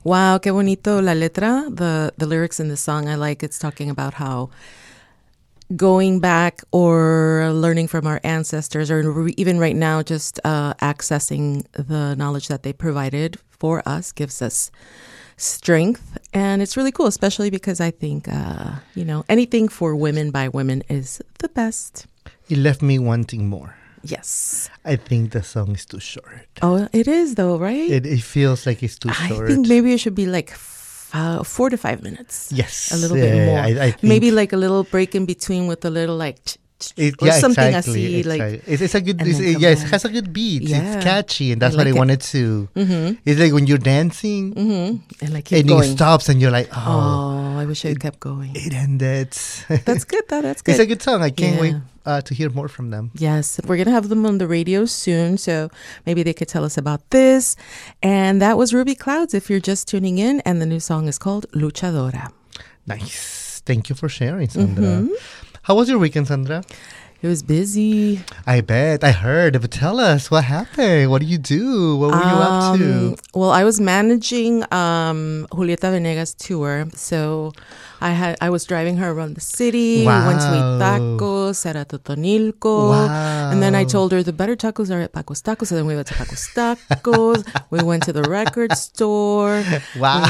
Wow, qué bonito la letra. The lyrics in the song I like. It's talking about how going back or learning from our ancestors, or even right now, just accessing the knowledge that they provided for us gives us strength. And it's really cool, especially because I think, anything for women by women is the best. It left me wanting more. Yes. I think the song is too short. Oh, it is though, right? It feels like it's too short. I think maybe it should be like 4 to 5 minutes. Yes. A little bit more. I think maybe like a little break in between with a little like... or something exactly, así, like it's a good it has a good beat. Yeah. It's catchy, and that's I like what I it. wanted to. It's like when you're dancing and like keep and going. it stops and you're like, I wish I kept going. it ended. That's good though. That's good. It's a good song. I can't Yeah. wait to hear more from them. Yes, we're going to have them on the radio soon, so maybe they could tell us about this. And that was Ruby Clouds if you're just tuning in, and the new song is called Luchadora. Nice. Thank you for sharing, Sandra. How was your weekend, Sandra? It was busy. I bet. I heard. But tell us, what happened? What did you do? What were you up to? Well, I was managing Julieta Venegas' tour, so I was driving her around the city. Wow. We went to eat tacos at Totonilco. Wow. And then I told her the better tacos are at Paco's Tacos. So then we went to Paco's Tacos. We went to the record store. Wow.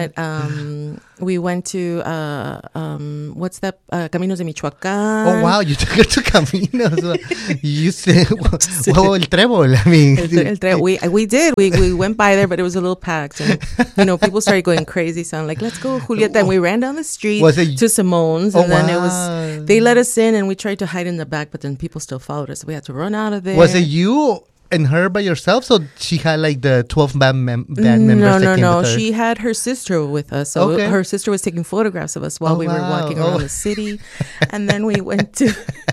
We went to, what's that? Caminos de Michoacán. Oh, wow. You took her to Caminos. You said, well, El Trébol. I mean, We did. We went by there, but it was a little packed. And, people started going crazy. So I'm like, let's go, Julieta. And we ran down the street to Simone's. And then they let us in, and we tried to hide in the back, but then people still followed us. So we had to run out of there. Was it you and her by yourself? So she had like the 12 band members that came with No. her? She had her sister with us. So her sister was taking photographs of us while we were walking around the city. And then we went to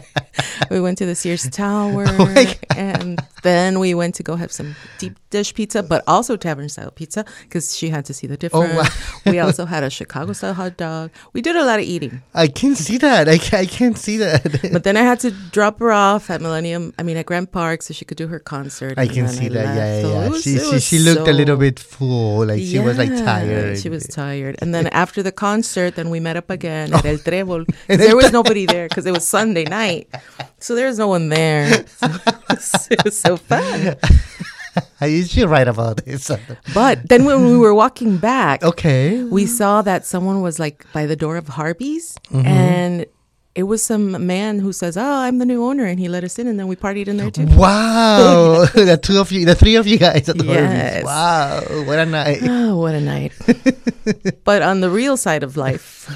the Sears Tower. And then we went to go have some deep dish pizza, but also tavern style pizza, because she had to see the difference. Oh, wow. We also had a Chicago style hot dog. We did a lot of eating. I can't see that. I can't see that. But then I had to drop her off at at Grant Park, so she could do her concert. I can see that. Yeah. So she looked a little bit full. Like she was like tired. She was tired. And then after the concert, then we met up again at El Trébol. There was nobody there because it was Sunday night. So there was no one there. So it was so fun. You're right about this. But then when we were walking back, we saw that someone was like by the door of Harvey's, and it was some man who says, "Oh, I'm the new owner," and he let us in, and then we partied in there too. Wow, the three of you guys at the Yes. Harvey's. Wow, what a night! Oh, what a night! But on the real side of life,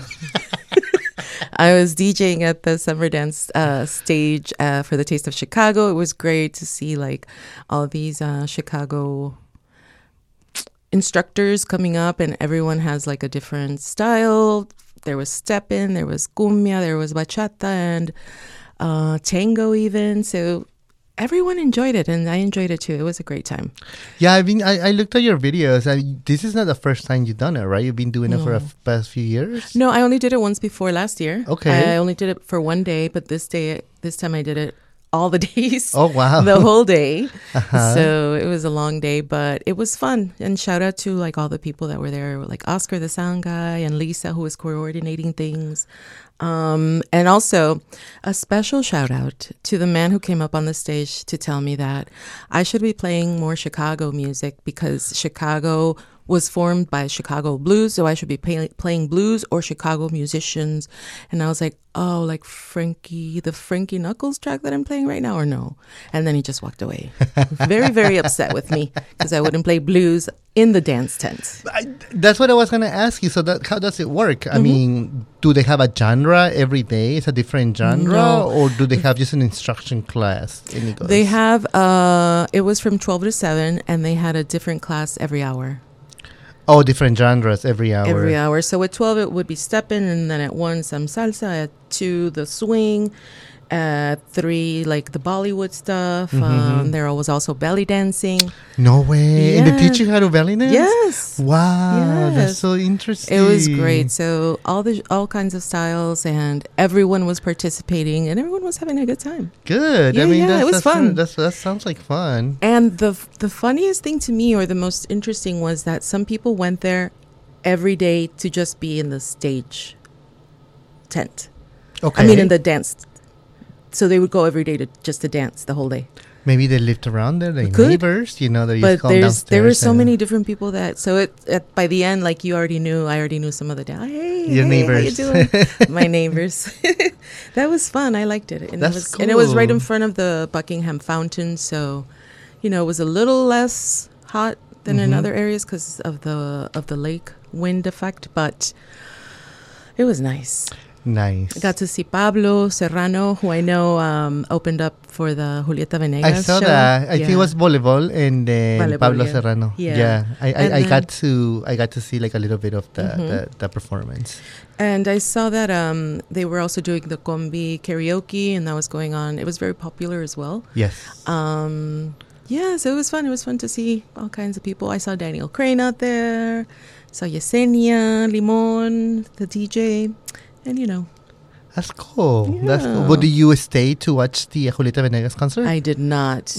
I was DJing at the summer dance stage for the Taste of Chicago. It was great to see like all these Chicago instructors coming up, and everyone has like a different style. There was steppin', there was cumbia, there was bachata, and tango even. So everyone enjoyed it, and I enjoyed it too. It was a great time. Yeah, I looked at your videos. This is not the first time you've done it, right? You've been doing it for the past few years? No, I only did it once before last year. Okay. I only did it for one day, but this time I did it all the days. Oh, wow. The whole day. So it was a long day, but it was fun. And shout out to like all the people that were there, like Oscar, the sound guy, and Lisa, who was coordinating things. And also a special shout out to the man who came up on the stage to tell me that I should be playing more Chicago music because Chicago was formed by Chicago blues, so I should be playing blues or Chicago musicians. And I was like, oh, like the Frankie Knuckles track that I'm playing right now, or no? And then he just walked away. Very, very upset with me because I wouldn't play blues in the dance tent. That's what I was going to ask you. So how does it work? I mean, do they have a genre every day? It's a different genre? No. Or do they have just an instruction class? They have, it was from 12 to 7, and they had a different class every hour. Oh, different genres every hour. Every hour. So at 12, it would be stepping, and then at 1, some salsa. At 2, the swing. 3 like the Bollywood stuff. There was also belly dancing. No way. And they teach you how to belly dance? Yes. Wow. Yes. That's so interesting. It was great. So all kinds of styles, and everyone was participating, and everyone was having a good time. Good. Yeah, I mean, it was fun. That sounds like fun. And the funniest thing to me, or the most interesting, was that some people went there every day to just be in the stage tent. Okay. I mean, in the dance. So they would go every day to dance the whole day. Maybe they lived around there, like Could. neighbors, you know, that you But come downstairs. there were so many different people that, so by the end, like I already knew some of the dance. Hey, your neighbors. How you doing? My neighbors. That was fun. I liked it. And That's cool. And it was right in front of the Buckingham Fountain. So, it was a little less hot than in other areas because of the lake wind effect, but it was nice. Nice. I got to see Pablo Serrano, who I know opened up for the Julieta Venegas I saw show. that. I think it was volleyball and then Volleyball, Pablo yeah. Serrano. Yeah. I got to see like a little bit of the performance. And I saw that they were also doing the Combi karaoke, and that was going on. It was very popular as well. Yes. Yeah, so it was fun. It was fun to see all kinds of people. I saw Daniel Crane out there. Saw Yesenia, Limon, the DJ. And That's cool. Yeah. That's cool. But did you stay to watch the Julieta Venegas concert? I did not.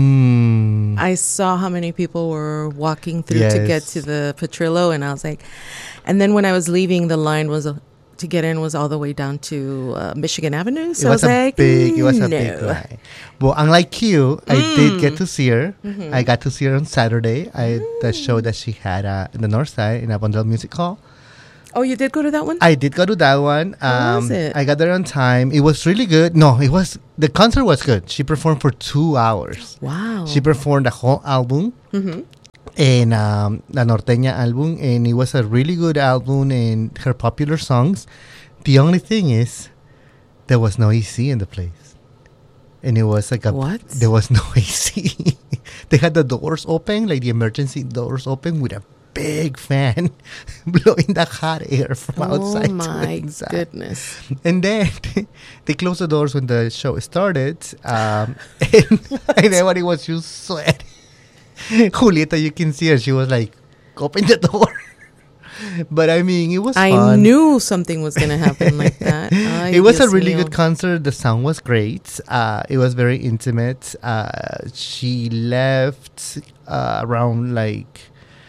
I saw how many people were walking through to get to the Petrillo, and I was like, and then when I was leaving, the line to get in was all the way down to Michigan Avenue. So it was a big line. Well, unlike you, I did get to see her. I got to see her on Saturday. The show that she had in the North Side in Avondale Music Hall. Oh, you did go to that one? I did go to that one. How was it? I got there on time. It was really good. No, the concert was good. She performed for 2 hours. Wow. She performed the whole album. And La Norteña album, and it was a really good album and her popular songs. The only thing is there was no AC in the place. And it was like what? There was no AC. They had the doors open, like the emergency doors open with a big fan blowing the hot air from outside. Oh my goodness. And then they closed the doors when the show started, and everybody was just sweating. Julieta, you can see her, she was like, open the door. But I mean, it was fun. I knew something was going to happen like that. It was a really good concert. The sound was great. It was very intimate. She left around like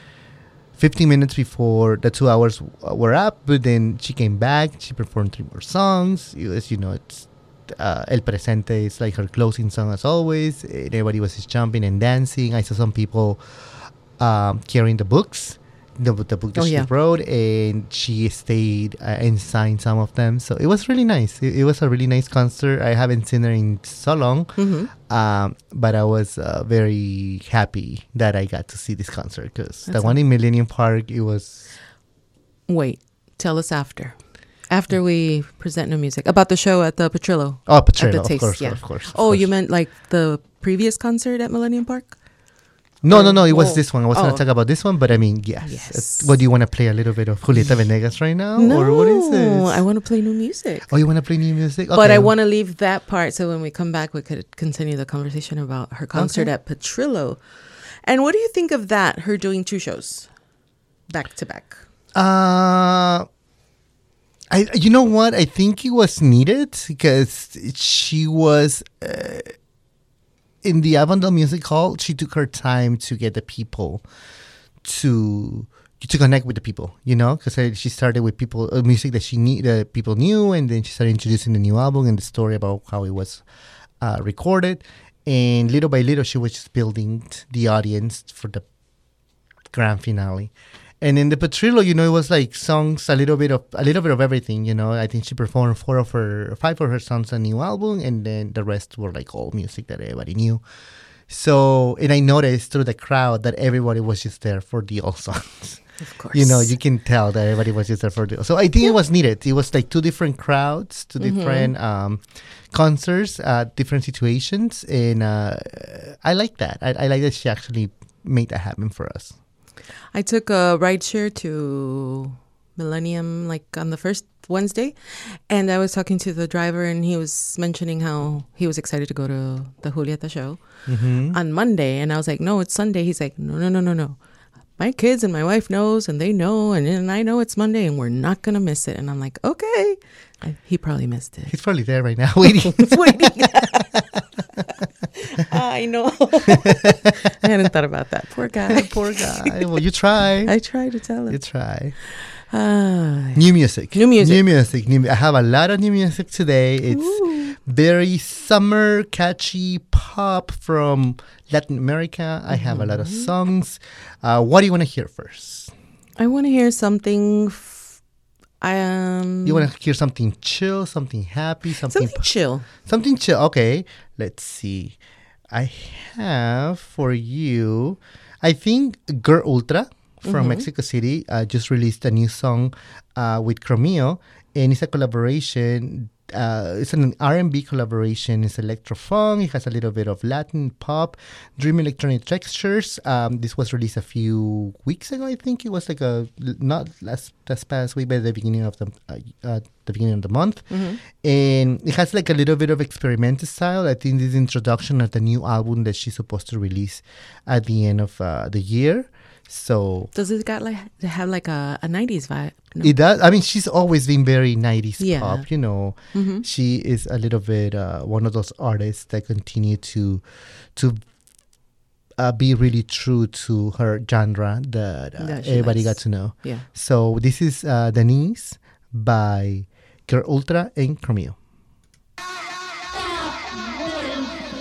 15 minutes before the 2 hours were up, but then she came back. She performed 3 more songs. It was, it's El Presente is like her closing song as always. And everybody was just jumping and dancing. I saw some people carrying the books, the book that she wrote, and she stayed and signed some of them. So it was really nice. It was a really nice concert. I haven't seen her in so long, but I was very happy that I got to see this concert because the one in Millennium Park, it was... Wait, tell us after we present new music about the show at the Petrillo. Oh, Petrillo, of course. Oh, you meant like the previous concert at Millennium Park? No, it was this one. I was going to talk about this one, but I mean, yes. What, do you want to play a little bit of Julieta Venegas right now? No, or what is this? I want to play new music. Oh, you want to play new music? Okay. But I want to leave that part so when we come back, we could continue the conversation about her concert at Petrillo. And what do you think of that, her doing 2 shows back to back? You know what? I think it was needed because she was... in the Avondale Music Hall, she took her time to get the people to connect with the people, because she started with music that people knew, and then she started introducing the new album and the story about how it was recorded, and little by little she was just building the audience for the grand finale. And in the Petrillo, it was like songs, a little bit of everything. I think she performed 5 of her songs on the new album, and then the rest were like all music that everybody knew. So, and I noticed through the crowd that everybody was just there for the old songs. Of course, you can tell that everybody was just there for the. So I think it was needed. It was like 2 different crowds, 2 different concerts, different situations, and I like that. I like that she actually made that happen for us. I took a rideshare to Millennium, like on the first Wednesday. And I was talking to the driver, and he was mentioning how he was excited to go to the Julieta show on Monday. And I was like, no, it's Sunday. He's like, no. My kids and my wife knows, and they know, and I know it's Monday, and we're not going to miss it. And I'm like, okay. He probably missed it. He's probably there right now waiting. Waiting. I know. I hadn't thought about that. Poor guy. Poor guy. Well, you try. I try to tell him. You try. New music. I have a lot of new music today. It's very summer, catchy pop from Latin America. I have a lot of songs. What do you want to hear first? I want to hear something. You want to hear something chill, something happy, something chill. Something chill. Okay, let's see. I have for you, I think Girl Ultra from Mexico City just released a new song with Chromeo, and it's a collaboration. It's an R&B collaboration. It's electro-funk. It has a little bit of Latin pop, dream electronic textures. This was released a few weeks ago. I think it was like not last past week, but at the beginning of the month. And it has like a little bit of experimental style. I think this is introduction of the new album that she's supposed to release at the end of the year. So does it have like a 90s vibe? No. It does. I mean, she's always been very 90s pop, you know. She is a little bit one of those artists that continue to be really true to her genre that everybody got to know. Yeah. So this is Denise by Girl Ultra and Chromeo.